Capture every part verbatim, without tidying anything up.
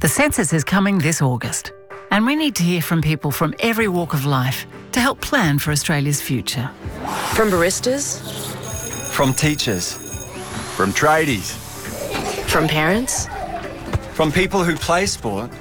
census is coming this August, and we need to hear from people from every walk of life to help plan for Australia's future. From baristas, From teachers. From tradies. from parents, From people who play sport.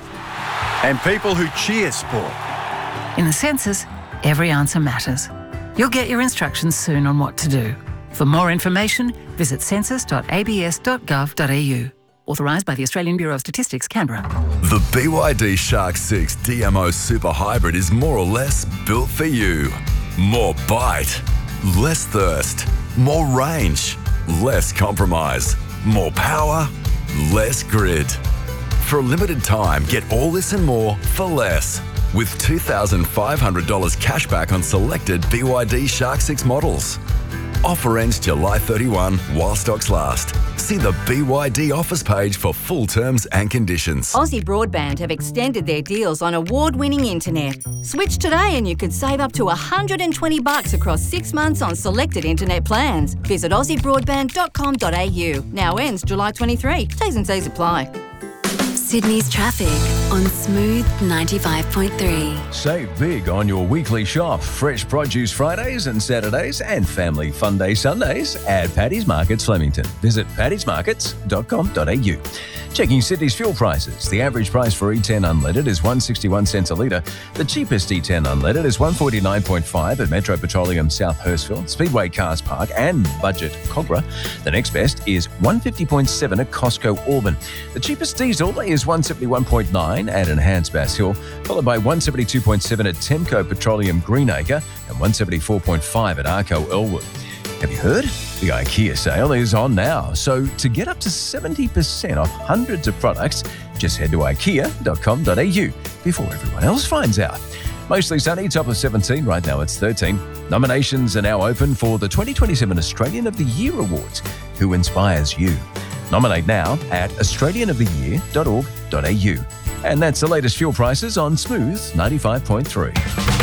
And people who cheer sport. In the census, every answer matters. You'll get your instructions soon on what to do. For more information, visit census dot a b s dot gov dot a u. Authorised by the Australian Bureau of Statistics, Canberra. The B Y D Shark six D M O Super Hybrid is more or less built for you. More bite, less thirst, more range, less compromise, more power, less grid. For a limited time, get all this and more for less. With two thousand five hundred dollars cash back on selected B Y D Shark six models. Offer ends July thirty-first while stocks last. See the B Y D offers page for full terms and conditions. Aussie Broadband have extended their deals on award-winning internet. Switch today and you could save up to one hundred twenty bucks across six months on selected internet plans. Visit aussie broadband dot com dot a u. Now ends July twenty-third. T's and C's apply. Sydney's traffic on Smooth ninety-five point three. Save big on your weekly shop. Fresh produce Fridays and Saturdays and family fun day Sundays at Paddy's Markets Flemington. Visit paddys markets dot com dot a u. Checking Sydney's fuel prices. The average price for E ten unleaded is one dollar sixty-one cents a litre. The cheapest E ten unleaded is one dollar forty-nine point five at Metro Petroleum South Hurstville, Speedway Cars Park and Budget Cogra. The next best is one dollar fifty point seven at Costco Auburn. The cheapest diesel is one dollar seventy-one point nine at Enhanced Bass Hill, followed by one dollar seventy-two point seven at Temco Petroleum Greenacre and one dollar seventy-four point five at Arco Elwood. Have you heard? The IKEA sale is on now. So to get up to seventy percent off hundreds of products, just head to ikea dot com dot a u before everyone else finds out. Mostly sunny, top of seventeen. Right now it's thirteen. Nominations are now open for the twenty twenty-seven Australian of the Year Awards. Who inspires you? Nominate now at australian of the year dot org dot a u. And that's the latest fuel prices on Smooth ninety-five point three.